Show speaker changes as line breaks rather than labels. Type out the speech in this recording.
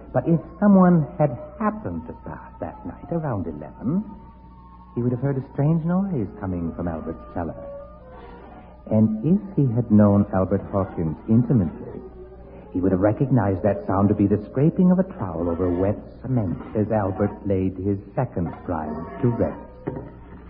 But if someone had happened to pass that night around 11, he would have heard a strange noise coming from Albert's cellar. And if he had known Albert Hawkins intimately, he would have recognized that sound to be the scraping of a trowel over wet cement as Albert laid his second bride to rest.